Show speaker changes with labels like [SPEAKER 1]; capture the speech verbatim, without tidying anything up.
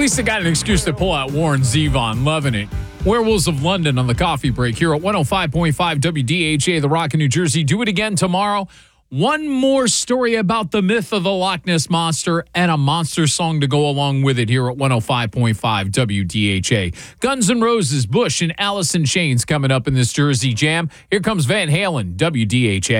[SPEAKER 1] least I got an excuse to pull out Warren Zevon. Loving it. Werewolves of London on the coffee break here at one oh five point five W D H A, The Rock in New Jersey. Do it again tomorrow. One more story about the myth of the Loch Ness Monster and a monster song to go along with it here at one oh five point five W D H A. Guns N' Roses, Bush, and Alice in Chains coming up in this Jersey Jam. Here comes Van Halen, W D H A.